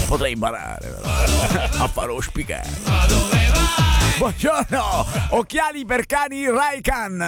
Potrei imparare però a fare lo speaker. Buongiorno, occhiali per cani Ray-Can.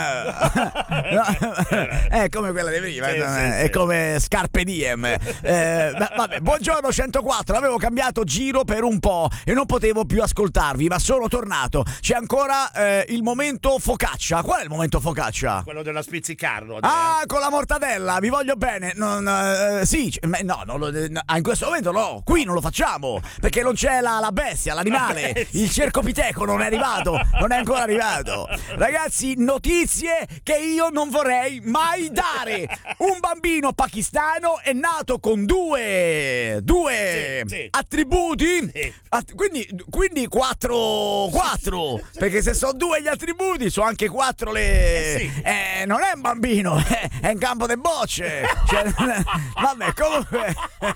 È come quella di prima, è come Scarpe Diem. Vabbè, buongiorno 104, avevo cambiato giro per un po' e non potevo più ascoltarvi, ma sono tornato. C'è ancora il momento focaccia. Qual è il momento focaccia? Quello della spizzicarlo. Ah, con la mortadella, vi voglio bene. Sì, in questo momento no, qui non lo facciamo, perché non c'è la bestia, l'animale, il cercopiteco non è arrivato. Non è ancora arrivato. Ragazzi, notizie che io non vorrei mai dare. Un bambino pakistano è nato con due sì. attributi. Sì. Quindi quattro. Perché se sono due gli attributi, sono anche quattro le. Sì. Non è un bambino, è in campo de bocce. Cioè, vabbè, comunque.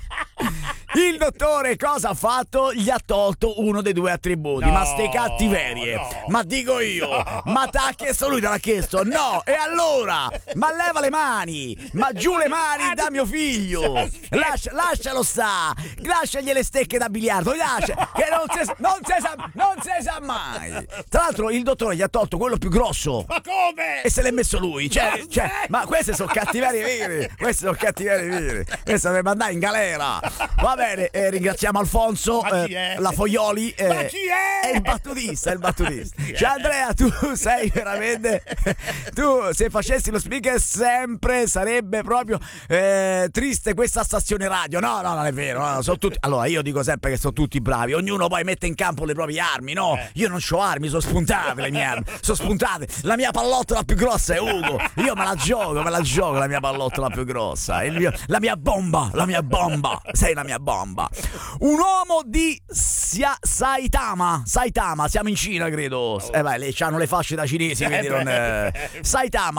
Il dottore cosa ha fatto? Gli ha tolto uno dei due attributi. No, ma ste cattiverie, no. ma dico io, ma te l'ha chiesto lui, te l'ha chiesto? No, e allora? Ma leva le mani, ma giù le mani da mio figlio. Lascialo sta, lasciagli le stecche da biliardo, lascia, che non si sa mai. Tra l'altro il dottore gli ha tolto quello più grosso. Ma come? E se l'è messo lui, ma queste sono cattiverie vere, queste dovrebbe andare in galera. Va bene, ringraziamo Alfonso, la Foglioli, ma chi è? È il battutista. Cioè Andrea, tu sei veramente, tu se facessi lo speaker sempre sarebbe proprio triste questa stazione radio. No, non è vero, no, sono tutti. Allora io dico sempre che sono tutti bravi, ognuno poi mette in campo le proprie armi, no? Io non c'ho armi, sono spuntate le mie armi, sono spuntate. La mia pallottola più grossa è Ugo, io me la gioco la mia pallottola più grossa, la mia bomba, sei la mia bomba. Un uomo di Saitama, siamo in Cina credo. Vai, lì c'hanno le fasce da cinesi, quindi non. Saitama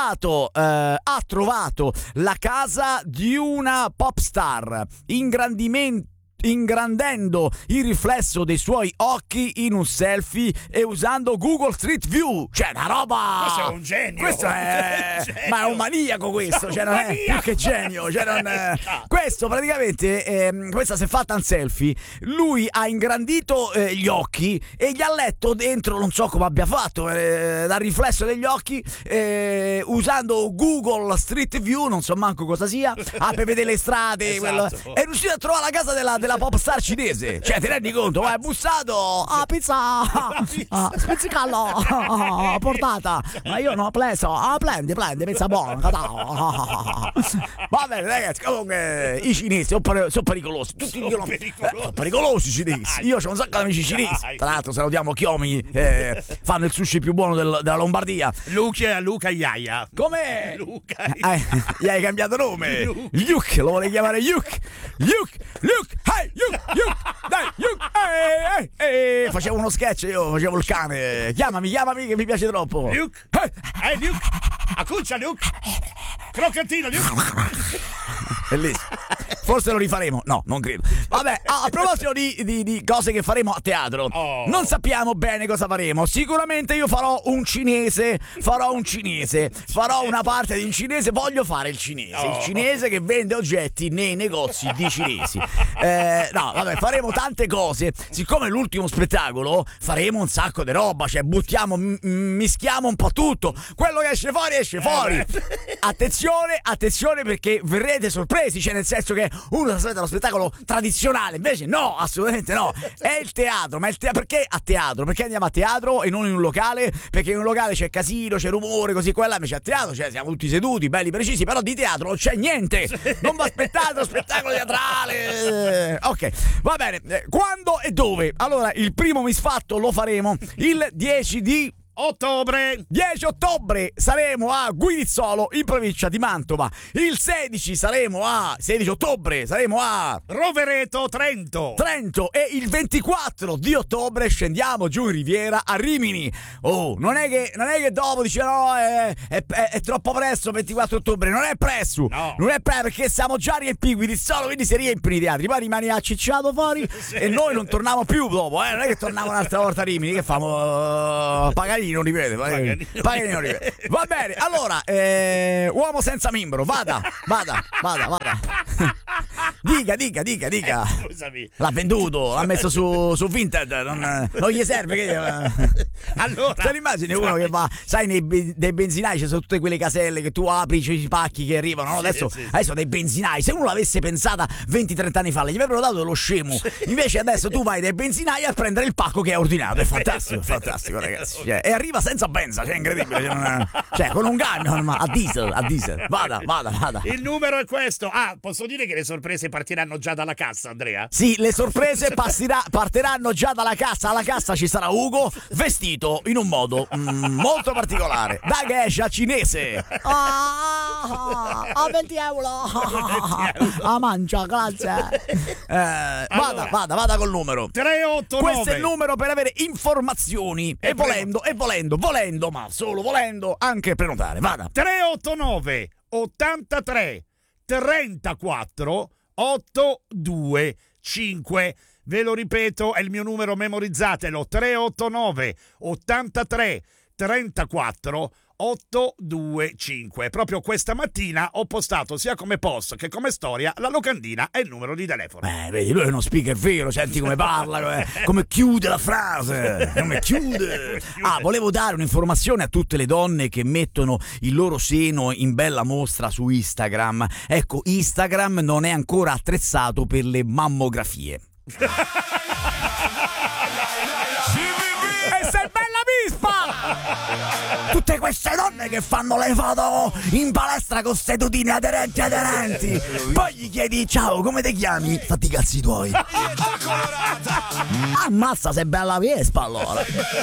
ha trovato la casa di una pop star, ingrandendo il riflesso dei suoi occhi in un selfie e usando Google Street View. Cioè una roba. Questo è un genio. Questo è ma è un maniaco questo, cioè non è più che genio, cioè non. Questo praticamente questa si è fatta un selfie, lui ha ingrandito gli occhi e gli ha letto dentro, non so come abbia fatto, dal riflesso degli occhi usando Google Street View, non so manco cosa sia, per vedere le strade, esatto. È riuscito a trovare la casa della pop star cinese. Cioè ti rendi conto? È bussato, pizza, spizzicarlo, portata, ma io non ho preso, prendi pizza buona. Va bene ragazzi, comunque i cinesi sono pericolosi, tutti dicono sono pericolosi i cinesi. Io ho un sacco di amici cinesi, tra l'altro salutiamo Chiomi, fanno il sushi più buono della Lombardia. Luca Iaia. Come? Luca. Gli hai cambiato nome? Luke, lo vuole chiamare Luke, hey, Luke, hey. Facevo uno sketch, io facevo il cane. Chiamami che mi piace troppo. Luke, hey Luke, accuccia Luke, croccantino Luke. Bellissimo. Forse lo rifaremo. No, non credo. Vabbè, a proposito di cose che faremo a teatro, non sappiamo bene cosa faremo. Sicuramente io farò un cinese, farò una parte di un cinese. Voglio fare il cinese che vende oggetti nei negozi di cinesi. No, vabbè, faremo tante cose. Siccome è l'ultimo spettacolo, faremo un sacco di roba. Cioè, mischiamo un po' tutto. Quello che esce fuori. Attenzione perché verrete sorpresi. Cioè, nel senso che uno si aspetta lo spettacolo tradizionale, invece no, assolutamente no. È il teatro, ma perché a teatro? Perché andiamo a teatro e non in un locale? Perché in un locale c'è casino, c'è rumore, così quella, invece a teatro, cioè siamo tutti seduti, belli precisi, però di teatro non c'è niente. Non vi aspettate lo spettacolo teatrale. Ok, va bene. Quando e dove? Allora, il primo misfatto lo faremo il 10 ottobre saremo a Guidizzolo in provincia di Mantova. Il 16 ottobre saremo a Rovereto, Trento. E il 24 di ottobre scendiamo giù in Riviera a Rimini. Non è che dopo dice no, è troppo presto. 24 ottobre non è presto, no. Non è presto perché siamo già riempiti Guidizzolo, quindi si riempiono i teatri, poi rimani accicciato fuori sì. E noi non torniamo più dopo, non è che torniamo un'altra volta a Rimini, che famo Paganini non rivede. Va bene, allora uomo senza membro, vada. Dica. Scusami. L'ha venduto, l'ha messo su Vinted, non gli serve che... Allora, te l'immagini uno che va, sai, dei benzinai ci sono tutte quelle caselle che tu apri, c'è i pacchi che arrivano, no? Adesso dei benzinai, se uno l'avesse pensata 20-30 anni fa, gli avrebbero dato dello scemo. Invece adesso tu vai dai benzinai a prendere il pacco che hai ordinato. È fantastico, ragazzi. Cioè, e arriva senza benza, cioè è incredibile. Cioè, con un camion a diesel. Vada. il numero è questo. Posso dire che le sorprese partiranno già dalla cassa, Andrea? Sì, le sorprese partiranno già dalla cassa. Alla cassa ci sarà Ugo vestito in un modo molto particolare, da geisha cinese. 20 euro. Mangia, grazie. Vada col numero 389. Questo è il numero per avere informazioni e volendo, ma solo volendo, anche prenotare. Vada. 389 83 34 825. Ve lo ripeto, è il mio numero, memorizzatelo: 389 83 34 825. Proprio questa mattina ho postato sia come post che come storia la locandina e il numero di telefono. Vedi, lui è uno speaker vero, senti come parla, come chiude la frase, come chiude. Volevo dare un'informazione a tutte le donne che mettono il loro seno in bella mostra su Instagram. Ecco, Instagram non è ancora attrezzato per le mammografie. E sei bella vispa! Tutte queste donne che fanno le foto in palestra con sedutine aderenti. Poi gli chiedi: ciao, come ti chiami? Fatti i cazzi tuoi. Ammazza, sei bella vespa allora.